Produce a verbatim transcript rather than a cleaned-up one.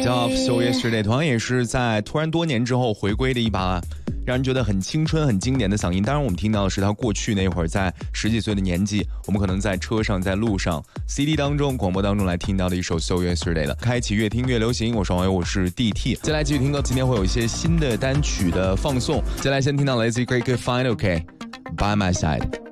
叫 So Yesterday， 同样也是在突然多年之后回归的一把让人觉得很青春很经典的嗓音。当然我们听到的是他过去那会儿在十几岁的年纪，我们可能在车上在路上 C D 当中广播当中来听到的一首 So Yesterday 了。开启越听越流行，我是王伟，我是 D T。 接下来继续听歌，今天会有一些新的单曲的放送。接下来先听到来自 Great Good Fine OK By My Side。